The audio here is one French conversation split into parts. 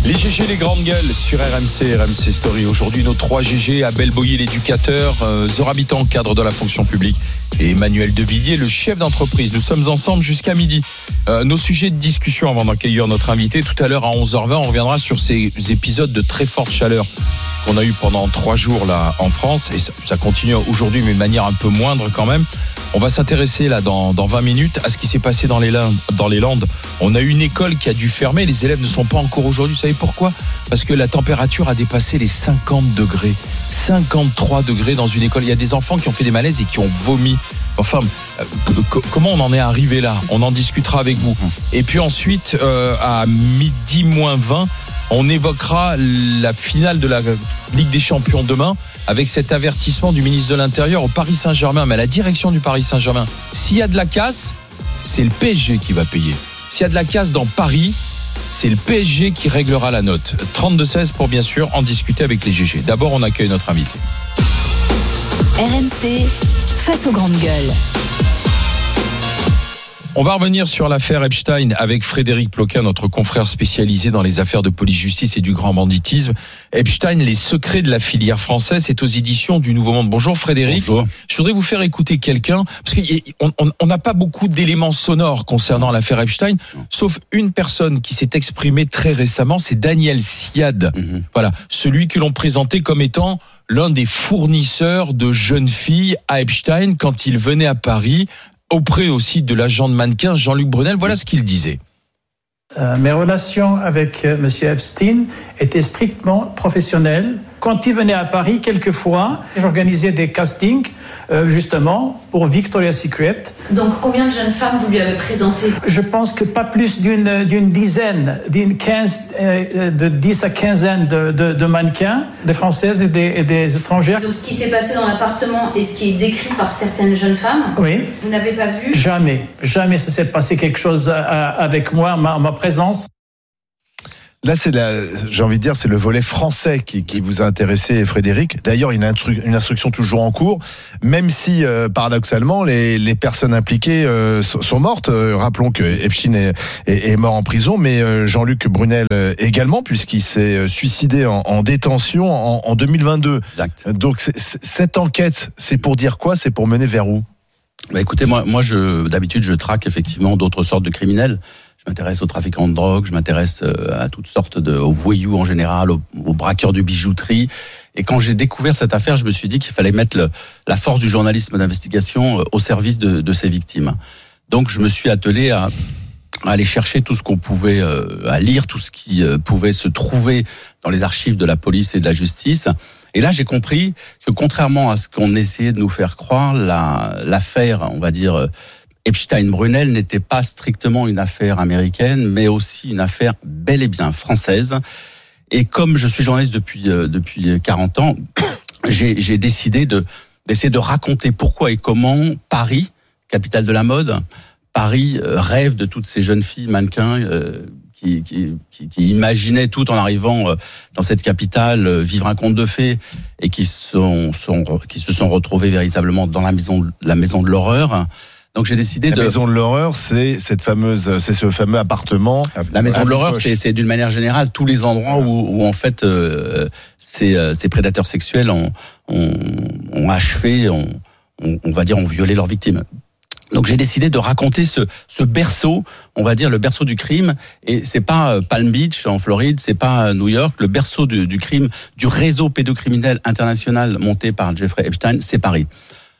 Les GG, les grandes gueules sur RMC Story. Aujourd'hui, nos 3 GG, Abel Boyer, l'éducateur, Zora Bitan, cadre de la fonction publique, et Emmanuel Devilliers, le chef d'entreprise. Nous sommes ensemble jusqu'à midi. Nos sujets de discussion avant d'accueillir notre invité. Tout à l'heure, à 11h20, on reviendra sur ces épisodes de très forte chaleur qu'on a eu pendant 3 jours là en France. Et ça continue aujourd'hui, mais de manière un peu moindre quand même. On va s'intéresser là dans 20 minutes à ce qui s'est passé dans les Landes. On a eu une école qui a dû fermer. Les élèves ne sont pas encore aujourd'hui. Vous savez pourquoi ? Parce que la température a dépassé les 50 degrés. 53 degrés dans une école. Il y a des enfants qui ont fait des malaises et qui ont vomi. Enfin, comment on en est arrivé là ? On en discutera avec vous. Et puis ensuite, à midi moins 20, on évoquera la finale de la Ligue des Champions demain avec cet avertissement du ministre de l'Intérieur au Paris Saint-Germain, mais à la direction du Paris Saint-Germain. S'il y a de la casse, c'est le PSG qui va payer. S'il y a de la casse dans Paris, c'est le PSG qui réglera la note. 32-16 pour bien sûr en discuter avec les GG. D'abord, on accueille notre invité. RMC, face aux grandes gueules. On va revenir sur l'affaire Epstein avec Frédéric Ploquin, notre confrère spécialisé dans les affaires de police-justice et du grand banditisme. Epstein, les secrets de la filière française, c'est aux éditions du Nouveau Monde. Bonjour Frédéric. Bonjour. Je voudrais vous faire écouter quelqu'un, parce qu'on n'a pas beaucoup d'éléments sonores concernant l'affaire Epstein, sauf une personne qui s'est exprimée très récemment, c'est Daniel Siad. Voilà, celui que l'on présentait comme étant l'un des fournisseurs de jeunes filles à Epstein quand il venait à Paris, auprès aussi de l'agent de mannequin Jean-Luc Brunel. Voilà ce qu'il disait. Mes relations avec M. Epstein étaient strictement professionnelles. Quand il venait à Paris, quelquefois, j'organisais des castings, justement, pour Victoria's Secret. Donc, combien de jeunes femmes vous lui avez présentées ? Je pense que pas plus d'une dizaine, de 10 à 15 de mannequins, des Françaises et des étrangères. Donc, ce qui s'est passé dans l'appartement et ce qui est décrit par certaines jeunes femmes, oui. Vous n'avez pas vu ? Jamais ça s'est passé quelque chose avec moi, ma présence. Là, j'ai envie de dire, c'est le volet français qui vous a intéressé, Frédéric. D'ailleurs, il y a une instruction toujours en cours, même si, paradoxalement, les personnes impliquées sont mortes. Rappelons que Epstein est mort en prison, mais Jean-Luc Brunel également, puisqu'il s'est suicidé en détention en 2022. Exact. Donc, cette enquête, c'est pour dire quoi ? C'est pour mener vers où ? Bah écoutez, moi, d'habitude, je traque effectivement d'autres sortes de criminels. Je m'intéresse aux trafiquants de drogue, je m'intéresse à toutes sortes aux voyous en général, aux braqueurs de bijouterie. Et quand j'ai découvert cette affaire, je me suis dit qu'il fallait mettre la force du journalisme d'investigation au service de ces victimes. Donc, je me suis attelé à aller chercher tout ce qu'on pouvait, à lire tout ce qui pouvait se trouver dans les archives de la police et de la justice. Et là, j'ai compris que contrairement à ce qu'on essayait de nous faire croire, l'affaire, on va dire, Epstein-Brunel n'était pas strictement une affaire américaine, mais aussi une affaire bel et bien française. Et comme je suis journaliste depuis 40 ans, j'ai décidé d'essayer de raconter pourquoi et comment Paris, capitale de la mode, Paris rêve de toutes ces jeunes filles mannequins qui imaginaient tout en arrivant dans cette capitale vivre un conte de fées et qui se sont retrouvées véritablement dans la maison de l'horreur. Donc j'ai décidé La maison de l'horreur, c'est ce fameux appartement. La maison de l'horreur, c'est d'une manière générale tous les endroits où en fait ces prédateurs sexuels ont achevé, on va dire, ont violé leurs victimes. Donc j'ai décidé de raconter ce berceau, on va dire le berceau du crime, et c'est pas Palm Beach en Floride, c'est pas New York, le berceau du crime, du réseau pédocriminel international monté par Jeffrey Epstein, c'est Paris. Pourquoi ?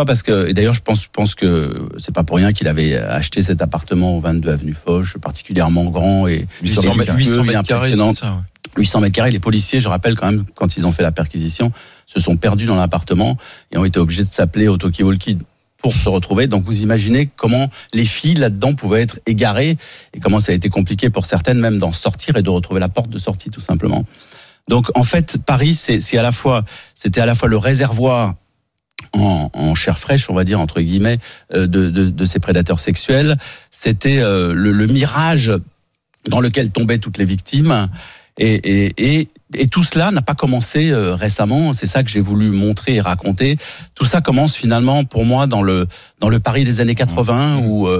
Parce que, et d'ailleurs je pense que c'est pas pour rien qu'il avait acheté cet appartement au 22 avenue Foch, particulièrement grand et 800 mètres carrés, c'est ça, ouais. 800 mètres carrés, les policiers, je rappelle quand même, quand ils ont fait la perquisition, se sont perdus dans l'appartement et ont été obligés de s'appeler au talkie-walkie pour se retrouver. Donc vous imaginez comment les filles là-dedans pouvaient être égarées et comment ça a été compliqué pour certaines même d'en sortir et de retrouver la porte de sortie tout simplement. Donc en fait, Paris, c'était à la fois le réservoir en chair fraîche, on va dire entre guillemets, de ces prédateurs sexuels. C'était le mirage dans lequel tombaient toutes les victimes. Et tout cela n'a pas commencé récemment. C'est ça que j'ai voulu montrer et raconter. Tout ça commence finalement pour moi dans le Paris des années 80 où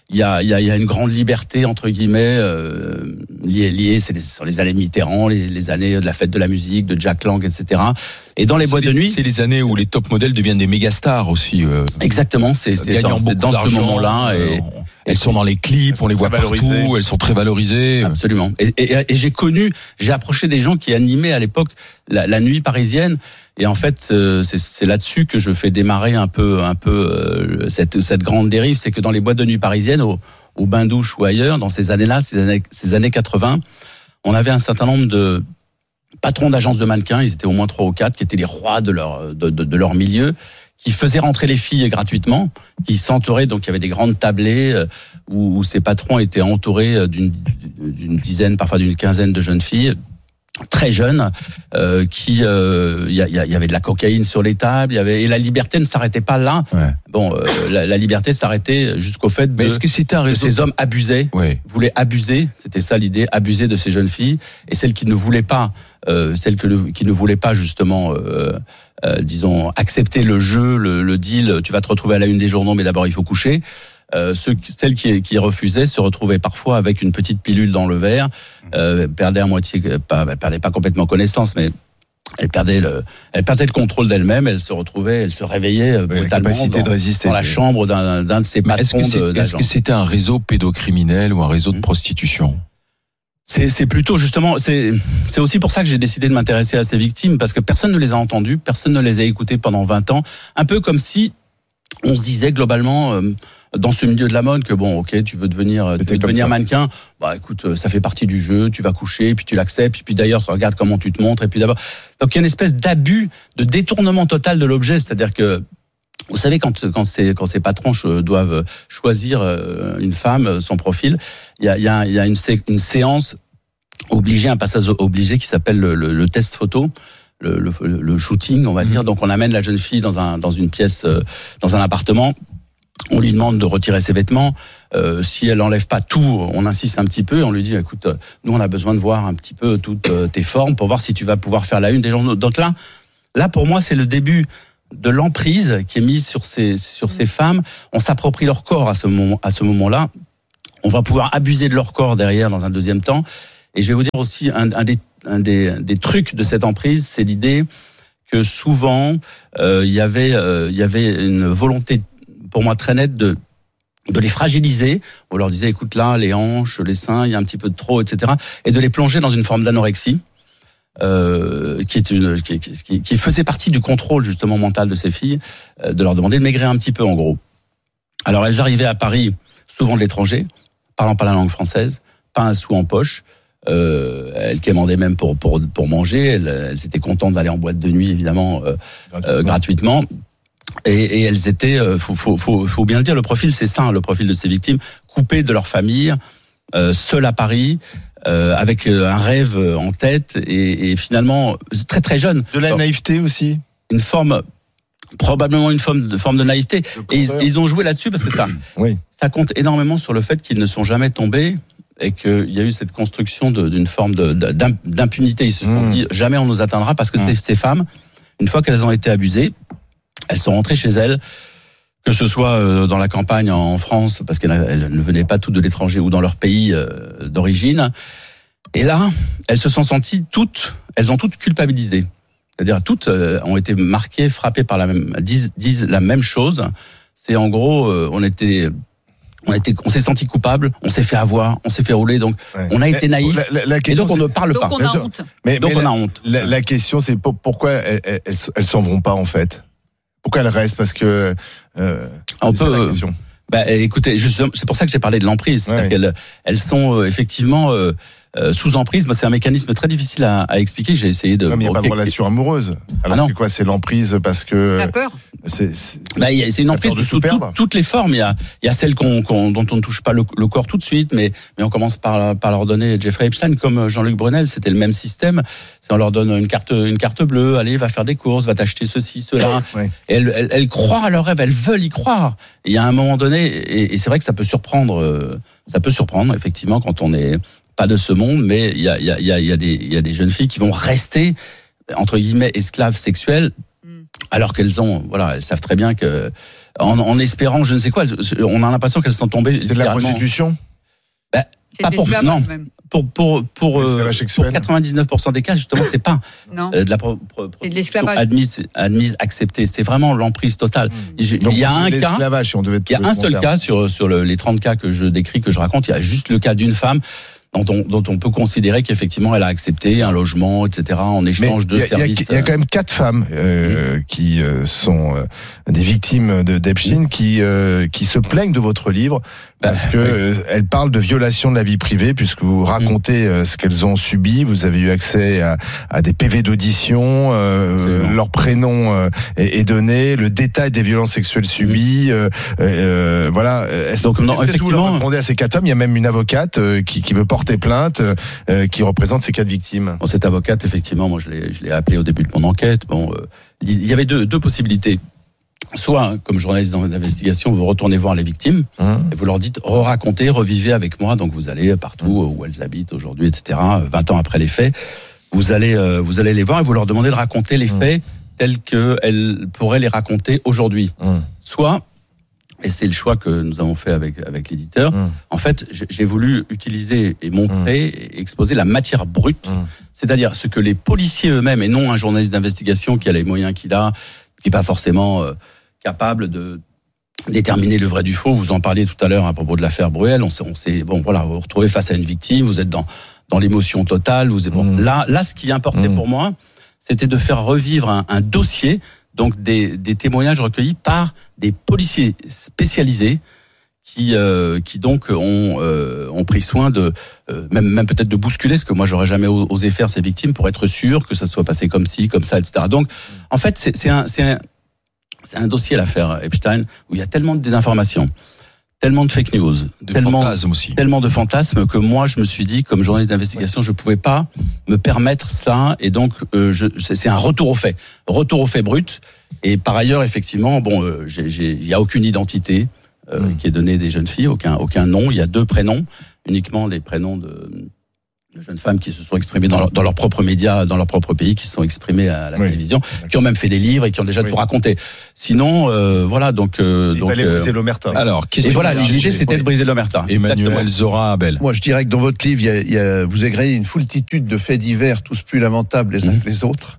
il y a une grande liberté entre guillemets liée c'est sur les années Mitterrand, les années de la fête de la musique, de Jack Lang, etc. Et dans les boîtes de nuit, c'est les années où les top modèles deviennent des méga stars aussi. Exactement, c'est dans ce moment-là. Et elles sont dans les clips, on les voit partout, elles sont très valorisées. Absolument. Et j'ai approché des gens qui animaient à l'époque la nuit parisienne. Et en fait, c'est là-dessus que je fais démarrer un peu cette grande dérive, c'est que dans les boîtes de nuit parisiennes, au bain-douche ou ailleurs, dans ces années-là, ces années 80, on avait un certain nombre de patrons d'agences de mannequins, ils étaient au moins 3 ou 4, qui étaient les rois de leur milieu, qui faisaient rentrer les filles gratuitement, qui s'entouraient, donc il y avait des grandes tablées où ces patrons étaient entourés d'une dizaine, parfois d'une quinzaine de jeunes filles, très jeunes, il y avait de la cocaïne sur les tables, et la liberté ne s'arrêtait pas là. Ouais. Bon, la liberté s'arrêtait jusqu'au fait est-ce que c'était un réseau que ces hommes abusaient, voulaient abuser, c'était ça l'idée, abuser de ces jeunes filles, et celles qui ne voulaient pas, justement, disons, accepter le jeu, le deal, tu vas te retrouver à la une des journaux, mais d'abord il faut coucher. Celles qui refusaient se retrouvaient parfois avec une petite pilule dans le verre, perdaient à moitié, elle perdait pas complètement connaissance, mais elle perdait le contrôle d'elle-même. Elle se réveillait brutalement dans la chambre d'un de ses patrons. Est-ce que c'était un réseau pédocriminel ou un réseau de prostitution ? C'est plutôt justement, c'est aussi pour ça que j'ai décidé de m'intéresser à ces victimes, parce que personne ne les a entendues, personne ne les a écoutées pendant 20 ans, un peu comme si on se disait globalement dans ce milieu de la mode que bon, ok, tu veux devenir mannequin, bah écoute, ça fait partie du jeu, tu vas coucher, puis tu l'acceptes, puis d'ailleurs tu regardes comment tu te montres, et puis d'abord, donc il y a une espèce d'abus, de détournement total de l'objet, c'est-à-dire que vous savez quand ces patrons doivent choisir une femme, son profil, il y a une séance obligée, un passage obligé qui s'appelle le test photo. Le shooting, on va dire. Donc on amène la jeune fille dans une pièce, dans un appartement. On lui demande de retirer ses vêtements. Si elle enlève pas tout, on insiste un petit peu. On lui dit, écoute, nous on a besoin de voir un petit peu toutes tes formes pour voir si tu vas pouvoir faire la une des journaux. Donc là pour moi c'est le début de l'emprise qui est mise sur ces femmes. On s'approprie leur corps à ce moment-là. On va pouvoir abuser de leur corps derrière dans un deuxième temps. Et je vais vous dire aussi un des trucs de cette emprise, c'est l'idée que souvent il y avait une volonté pour moi très nette de les fragiliser. On leur disait écoute là les hanches, les seins, il y a un petit peu de trop, etc. Et de les plonger dans une forme d'anorexie qui faisait partie du contrôle justement mental de ces filles, de leur demander de maigrir un petit peu en gros. Alors elles arrivaient à Paris, souvent de l'étranger, parlant pas la langue française, pas un sou en poche. Elles quémandaient même pour manger. Elles étaient contentes d'aller en boîte de nuit évidemment gratuitement. Et elles étaient, faut bien le dire, le profil c'est ça, le profil de ces victimes, coupées de leur famille, seules à Paris, avec un rêve en tête et finalement très très jeunes. De la naïveté aussi. Probablement une forme de naïveté. Et ils ont joué là-dessus parce que ça compte énormément sur le fait qu'ils ne sont jamais tombés. Et qu'il y a eu cette construction d'une forme d'impunité. Ils se sont dit, jamais on nous atteindra, parce que ces femmes, une fois qu'elles ont été abusées, elles sont rentrées chez elles, que ce soit dans la campagne en France, parce qu'elles ne venaient pas toutes de l'étranger, ou dans leur pays d'origine. Et là, elles se sont senties elles ont toutes culpabilisées. C'est-à-dire, toutes ont été marquées, frappées par disent la même chose. C'est en gros, on s'est senti coupable, on s'est fait avoir, on s'est fait rouler, donc on a été naïf, et donc on ne parle pas. Donc on a honte. On a honte. La question, c'est pourquoi elles s'en vont pas, en fait. Pourquoi elles restent ? Parce que c'est la question. Écoutez, c'est pour ça que j'ai parlé de l'emprise. C'est-à-dire qu'elles sont effectivement sous emprise. C'est un mécanisme très difficile à expliquer. J'ai essayé de. Mais il n'y a pas de relation amoureuse. Alors c'est quoi ? C'est l'emprise parce que. La peur. C'est une emprise sous toutes les formes. Il y a celles dont on ne touche pas le corps tout de suite, mais on commence par leur donner Jeffrey Epstein, comme Jean-Luc Brunel. C'était le même système. On leur donne une carte bleue. Allez, va faire des courses, va t'acheter ceci, cela. Et elles croient à leurs rêves. Elles veulent y croire. Et il y a un moment donné, et c'est vrai que ça peut surprendre. Ça peut surprendre effectivement quand on n'est pas de ce monde, mais il y a des jeunes filles qui vont rester entre guillemets esclaves sexuelles, alors qu'elles savent très bien que en espérant je ne sais quoi. On a l'impression qu'elles sont tombées. C'est de la prostitution. Pas pour non. Même. Pour l'esclavage sexuel. 99% des cas, justement, c'est pas Non. de la C'est de l'esclavage. admise, acceptée. C'est vraiment l'emprise totale. Donc, Il y a un cas. l'esclavage, si on devait Il y a un seul cas sur les 30 cas que je décris, que je raconte. Il y a juste le cas d'une femme dont on peut considérer qu'effectivement elle a accepté un logement, etc. en échange de services. Il y a quand même 4 femmes qui sont des victimes d'Epstein qui se plaignent de votre livre parce que elles parlent de violation de la vie privée, puisque vous racontez ce qu'elles ont subi. Vous avez eu accès à des PV d'audition, leur prénom est donné, le détail des violences sexuelles subies. Voilà. Est-ce que vous leur répondez à ces 4 femmes? Il y a même une avocate qui veut porter plainte, qui représente ces 4 victimes. Bon, cette avocate, effectivement, moi je l'ai appelée au début de mon enquête. Bon, il y avait deux possibilités. Soit, comme journaliste d'investigation, vous retournez voir les victimes et vous leur dites racontez, revivez avec moi. Donc vous allez partout où elles habitent aujourd'hui, etc. 20 ans après les faits, vous allez les voir et vous leur demandez de raconter les faits tels qu'elles pourraient les raconter aujourd'hui. Soit, et c'est le choix que nous avons fait avec l'éditeur, en fait, j'ai voulu utiliser et montrer et exposer la matière brute, c'est-à-dire ce que les policiers eux-mêmes, et non un journaliste d'investigation qui a les moyens qu'il a, qui n'est pas forcément capable de déterminer le vrai du faux. Vous en parliez tout à l'heure à propos de l'affaire Bruel. On s'est vous vous retrouvez face à une victime, vous êtes dans l'émotion totale. Là, ce qui importait pour moi, c'était de faire revivre un dossier, donc des témoignages recueillis par des policiers spécialisés qui donc ont pris soin de même peut-être de bousculer ce que moi j'aurais jamais osé faire ces victimes pour être sûr que ça soit passé comme ci, comme ça, etc. Donc en fait c'est un dossier, l'affaire Epstein, où il y a tellement de désinformation, tellement de fake news, tellement de fantasmes que moi je me suis dit, comme journaliste d'investigation, je pouvais pas me permettre ça, et donc c'est un retour aux faits bruts. Et par ailleurs, effectivement, il y a aucune identité qui est donnée des jeunes filles, aucun nom. Il y a 2 prénoms, uniquement les prénoms de jeunes femmes qui se sont exprimées dans leurs propres médias, dans leur propre pays, qui se sont exprimées à la télévision, qui ont même fait des livres et qui ont déjà tout raconté. Sinon, voilà, donc il fallait briser l'omerta. Alors, et voilà, l'idée c'était de briser l'omerta. Emmanuel Zora Abel. Moi, je dirais que dans votre livre, vous agrégez une foultitude de faits divers, tous plus lamentables les uns que les autres.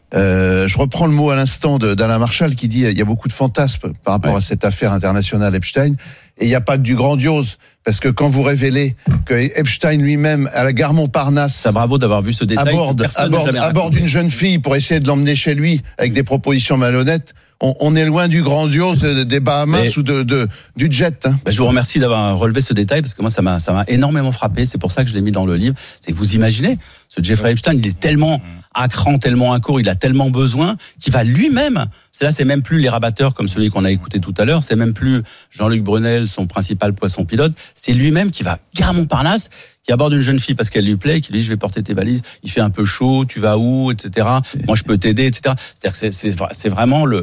Je reprends le mot à l'instant d'Alain Marchal qui dit il y a beaucoup de fantasmes par rapport à cette affaire internationale Epstein, et il n'y a pas que du grandiose, parce que quand vous révélez que Epstein lui-même à la gare Montparnasse, ça, bravo d'avoir vu ce détail, aborde une jeune fille pour essayer de l'emmener chez lui avec des propositions malhonnêtes. On est loin du grandiose des Bahamas ou du jet. Je vous remercie d'avoir relevé ce détail, parce que moi ça m'a énormément frappé. C'est pour ça que je l'ai mis dans le livre. C'est que vous imaginez, ce Jeffrey Epstein, il est tellement à cran, tellement à court, il a tellement besoin qu'il va lui-même. C'est même plus les rabatteurs comme celui qu'on a écouté tout à l'heure. C'est même plus Jean-Luc Brunel, son principal poisson pilote. C'est lui-même qui va gare Montparnasse, qui aborde une jeune fille parce qu'elle lui plaît, qui lui dit je vais porter tes valises, il fait un peu chaud, tu vas où, etc. Moi je peux t'aider, etc. C'est-à-dire que c'est vraiment le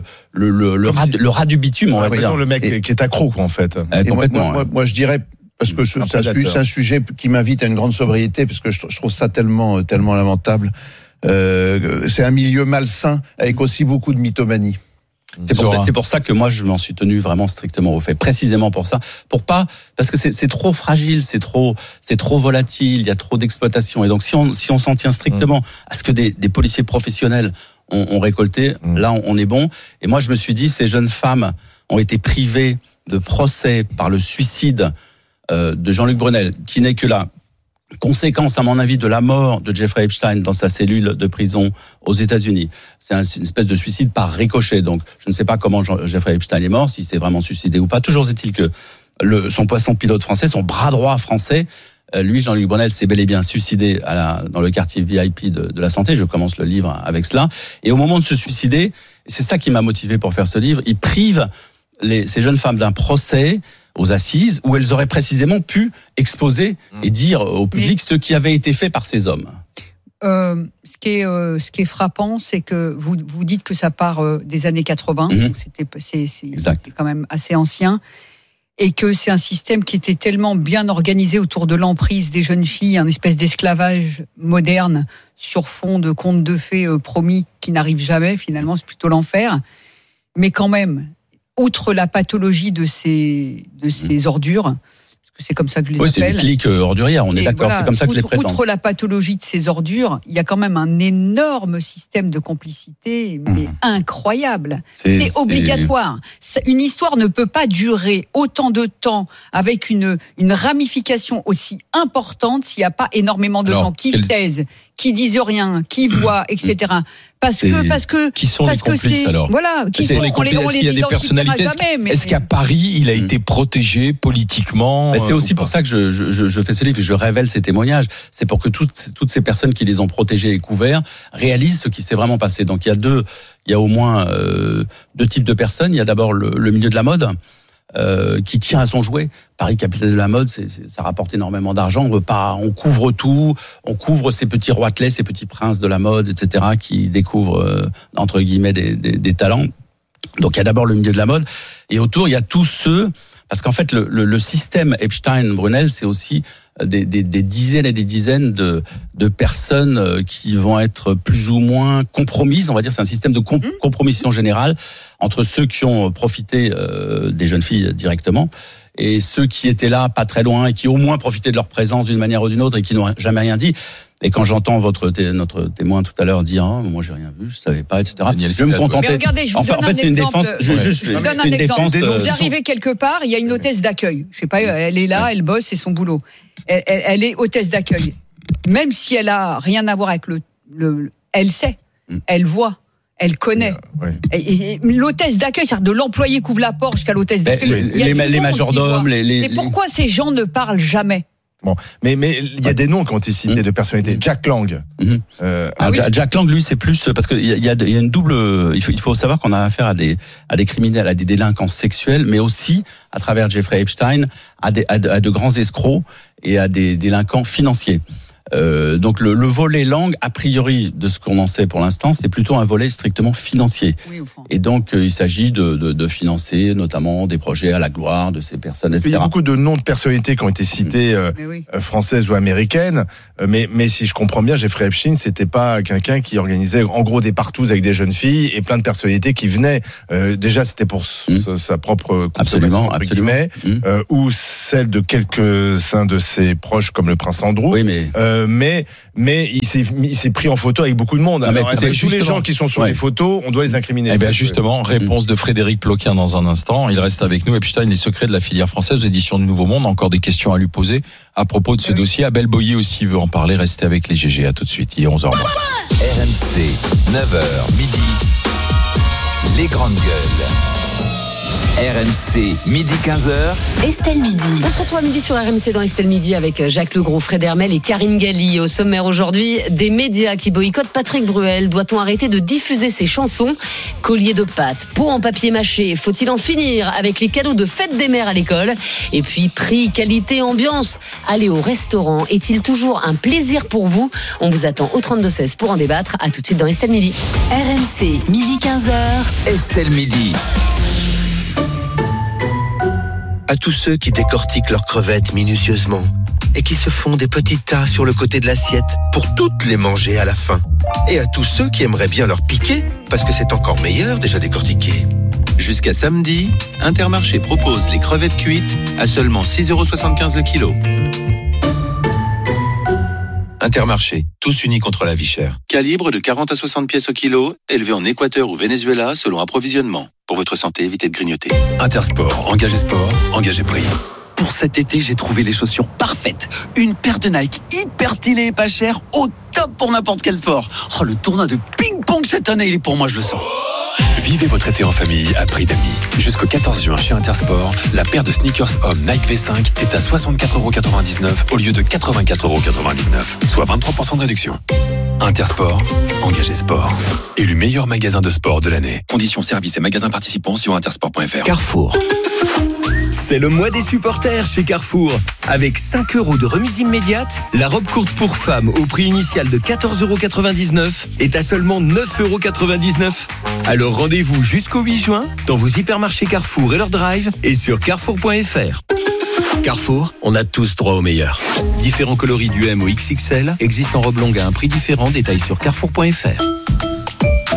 rat du bitume, on va dire. Le mec qui est accro, quoi, en fait. Complètement. Moi je dirais, parce que c'est un sujet qui m'invite à une grande sobriété, parce que je trouve ça tellement lamentable. C'est un milieu malsain avec aussi beaucoup de mythomanie. C'est pour ça que moi je m'en suis tenu vraiment strictement aux faits, précisément pour ça, parce que c'est trop fragile, c'est trop volatile, il y a trop d'exploitation, et donc si on s'en tient strictement à ce que des policiers professionnels ont récolté, là on est bon. Et moi je me suis dit, ces jeunes femmes ont été privées de procès par le suicide de Jean-Luc Brunel, qui n'est que la conséquence, à mon avis, de la mort de Jeffrey Epstein dans sa cellule de prison aux États-Unis. C'est une espèce de suicide par ricochet. Donc, je ne sais pas comment Jeffrey Epstein est mort, s'il s'est vraiment suicidé ou pas. Toujours est-il que son poisson pilote français, son bras droit français, lui, Jean-Luc Brunel, s'est bel et bien suicidé dans le quartier VIP de la Santé. Je commence le livre avec cela. Et au moment de se suicider, c'est ça qui m'a motivé pour faire ce livre, il prive ces jeunes femmes d'un procès aux assises, où elles auraient précisément pu exposer et dire au public ce qui avait été fait par ces hommes. Ce qui est frappant, c'est que vous dites que ça part des années 80, donc c'est quand même assez ancien, et que c'est un système qui était tellement bien organisé autour de l'emprise des jeunes filles, un espèce d'esclavage moderne sur fond de contes de fées promis qui n'arrivent jamais, finalement, c'est plutôt l'enfer. Mais quand même, outre la pathologie de ces ordures, parce que c'est comme ça que je les appelle. Oui, c'est une clique ordurière, on est d'accord, c'est comme ça que je les présente. Outre la pathologie de ces ordures, il y a quand même un énorme système de complicité, mais incroyable. C'est obligatoire. Une histoire ne peut pas durer autant de temps avec une ramification aussi importante s'il n'y a pas énormément de gens qui taisent, qui disent rien, qui voient, etc. Parce que qui sont les complices alors? Voilà, qui sont les complices? Est-ce qu'il y a des personnalités? Est-ce qu'à Paris, il a été protégé politiquement? C'est aussi pour ça que je fais ce livre, je révèle ces témoignages. C'est pour que toutes ces personnes qui les ont protégés et couverts réalisent ce qui s'est vraiment passé. Donc il y a au moins deux types de personnes. Il y a d'abord le milieu de la mode. Qui tient à son jouet. Paris, capitale de la mode, ça rapporte énormément d'argent. On couvre tout, on couvre ces petits roitelets, ces petits princes de la mode, etc., qui découvrent entre guillemets des talents. Donc il y a d'abord le milieu de la mode, et autour il y a tous ceux, parce qu'en fait le système Epstein-Brunel, c'est aussi des dizaines et des dizaines de personnes qui vont être plus ou moins compromises, on va dire, c'est un système de compromission générale entre ceux qui ont profité des jeunes filles directement et ceux qui étaient là, pas très loin, et qui au moins profitaient de leur présence d'une manière ou d'une autre et qui n'ont jamais rien dit. Et quand j'entends notre témoin tout à l'heure dire moi j'ai rien vu, je savais pas, etc. Je vais me contenter. Regardez, je vous donne un c'est une défense. Je donne un exemple. Vous arrivez quelque part, il y a une hôtesse d'accueil. Je sais pas, elle est là, elle bosse, c'est son boulot. Elle est hôtesse d'accueil. Même si elle a rien à voir avec elle sait, elle voit. Elle connaît. Et l'hôtesse d'accueil, c'est-à-dire de l'employé qui ouvre la porte jusqu'à l'hôtesse d'accueil. Les majordomes, Mais pourquoi ces gens ne parlent jamais? Bon, mais il y a des noms qui ont été cités de personnalités. Jack Lang. Jack Lang, lui, c'est plus parce qu'il y a une double. Il faut savoir qu'on a affaire à des criminels, à des délinquants sexuels, mais aussi à travers Jeffrey Epstein, à de grands escrocs et à des délinquants financiers. Donc le volet Lang, a priori de ce qu'on en sait pour l'instant, c'est plutôt un volet strictement financier. Et donc il s'agit de financer notamment des projets à la gloire de ces personnes, etc. Il y a beaucoup de noms de personnalités qui ont été cités, françaises ou américaines, mais si je comprends bien, Jeffrey Epstein, c'était pas quelqu'un qui organisait en gros des partouzes avec des jeunes filles et plein de personnalités qui venaient. Déjà c'était pour sa propre consommation, entre guillemets, ou celle de quelques-uns de ses proches comme le prince Andrew. Oui, mais il s'est pris en photo avec beaucoup de monde. Alors, tous les gens qui sont sur les photos, on doit les incriminer. Eh bien, justement, réponse de Frédéric Ploquin dans un instant. Il reste avec nous. Epstein, les secrets de la filière française, édition du Nouveau Monde. Encore des questions à lui poser à propos de ce dossier. Abel Boyer aussi veut en parler. Restez avec les GG. À tout de suite. Il est 11h. RMC, 9h, midi. Les grandes gueules. RMC, midi 15h. Estelle Midi. On se retrouve à midi sur RMC dans Estelle Midi avec Jacques Legros, Fred Hermel et Karine Galli. Au sommaire aujourd'hui, des médias qui boycottent Patrick Bruel. Doit-on arrêter de diffuser ses chansons? Collier de pâtes, pot en papier mâché. Faut-il en finir avec les cadeaux de fête des mères à l'école? Et puis prix, qualité, ambiance. Aller au restaurant est-il toujours un plaisir pour vous? On vous attend au 32-16 pour en débattre. À tout de suite dans Estelle Midi. RMC, midi 15h. Estelle Midi. À tous ceux qui décortiquent leurs crevettes minutieusement et qui se font des petits tas sur le côté de l'assiette pour toutes les manger à la fin. Et à tous ceux qui aimeraient bien leur piquer parce que c'est encore meilleur déjà décortiqué. Jusqu'à samedi, Intermarché propose les crevettes cuites à seulement 6,75 € le kilo. Intermarché, tous unis contre la vie chère. Calibre de 40 à 60 pièces au kilo, élevé en Équateur ou Venezuela selon approvisionnement. Pour votre santé, évitez de grignoter. Intersport, engagez sport, engagez prix. Pour cet été, j'ai trouvé les chaussures parfaites. Une paire de Nike hyper stylée et pas chère, au top pour n'importe quel sport. Oh, le tournoi de ping-pong cette année, il est pour moi, je le sens. Vivez votre été en famille à prix d'amis. Jusqu'au 14 juin chez Intersport, la paire de sneakers hommes Nike V5 est à 64,99 € au lieu de 84,99 €, soit 23% de réduction. Intersport, engagez sport. Élu meilleur magasin de sport de l'année. Conditions services et magasins participants sur intersport.fr. Carrefour. C'est le mois des supporters chez Carrefour. Avec 5 € de remise immédiate, la robe courte pour femmes au prix initial de 14,99 € est à seulement 9,99 €. Alors rendez-vous jusqu'au 8 juin dans vos hypermarchés Carrefour et leur drive et sur carrefour.fr. Carrefour, on a tous droit au meilleur. Différents coloris du M au XXL existent en robe longue à un prix différent. Détail sur carrefour.fr.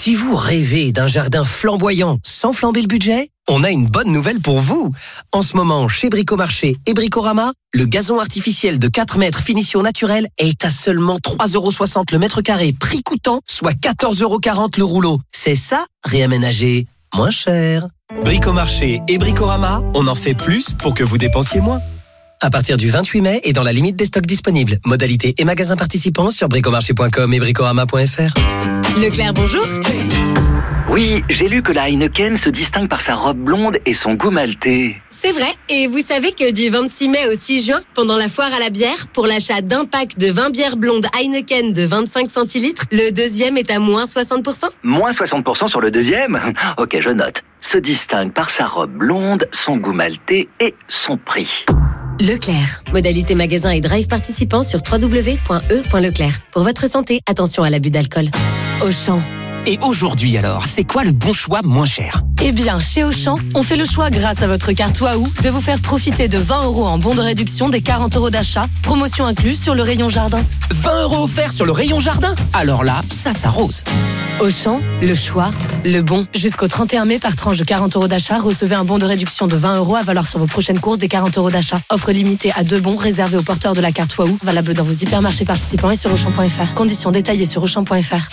Si vous rêvez d'un jardin flamboyant sans flamber le budget, on a une bonne nouvelle pour vous. En ce moment, chez Bricomarché et Bricorama, le gazon artificiel de 4 mètres finition naturelle est à seulement 3,60 € le mètre carré, prix coûtant, soit 14,40 € le rouleau. C'est ça, réaménager moins cher. Bricomarché et Bricorama, on en fait plus pour que vous dépensiez moins. À partir du 28 mai et dans la limite des stocks disponibles. Modalités et magasins participants sur bricomarché.com et bricorama.fr. Leclerc, bonjour. Oui, j'ai lu que la Heineken se distingue par sa robe blonde et son goût maltais. C'est vrai, et vous savez que du 26 mai au 6 juin, pendant la foire à la bière, pour l'achat d'un pack de 20 bières blondes Heineken de 25 centilitres, le deuxième est à moins 60%. Moins 60% sur le deuxième ? Ok, je note. Se distingue par sa robe blonde, son goût maltais et son prix. Leclerc. Modalité magasin et drive participants sur www.e.leclerc. Pour votre santé, attention à l'abus d'alcool. Auchan. Et aujourd'hui alors, c'est quoi le bon choix moins cher ? Eh bien, chez Auchan, on fait le choix grâce à votre carte Waouh de vous faire profiter de 20 € en bon de réduction des 40 € d'achat, promotion incluse sur le rayon jardin. 20 € offerts sur le rayon jardin ? Alors là, ça s'arrose. Auchan, le choix, le bon. Jusqu'au 31 mai, par tranche de 40 € d'achat, recevez un bon de réduction de 20 € à valoir sur vos prochaines courses des 40 € d'achat. Offre limitée à 2 bons réservés aux porteurs de la carte Waouh, valable dans vos hypermarchés participants et sur Auchan.fr. Conditions détaillées sur Auchan.fr.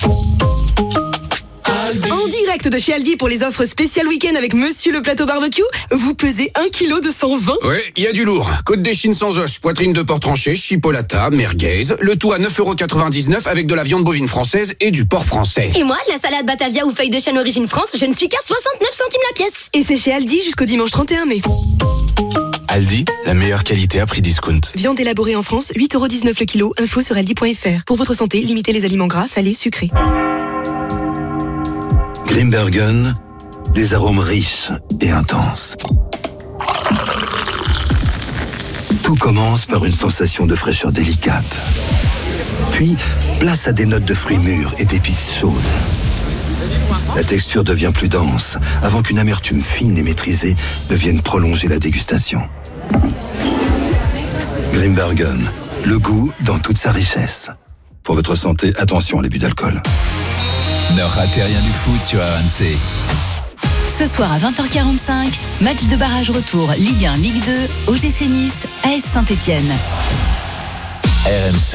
En direct de chez Aldi pour les offres spéciales week-end avec Monsieur le Plateau Barbecue, vous pesez 1 kg de 120. Ouais, il y a du lourd. Côte d'échine sans os, poitrine de porc tranché, chipolata, merguez, le tout à 9,99 € avec de la viande bovine française et du porc français. Et moi, la salade Batavia ou feuille de chêne origine France, je ne suis qu'à 69 centimes la pièce. Et c'est chez Aldi jusqu'au dimanche 31 mai. Aldi, la meilleure qualité à prix discount. Viande élaborée en France, 8,19 € le kilo. Info sur aldi.fr. Pour votre santé, limitez les aliments gras, salés, sucrés. Grimbergen, des arômes riches et intenses. Tout commence par une sensation de fraîcheur délicate. Puis, place à des notes de fruits mûrs et d'épices chaudes. La texture devient plus dense, avant qu'une amertume fine et maîtrisée ne vienne prolonger la dégustation. Grimbergen, le goût dans toute sa richesse. Pour votre santé, attention à l'abus d'alcool. Ne ratez rien du foot sur RMC. Ce soir à 20h45, match de barrage retour Ligue 1, Ligue 2, OGC Nice, AS Saint-Etienne. RMC.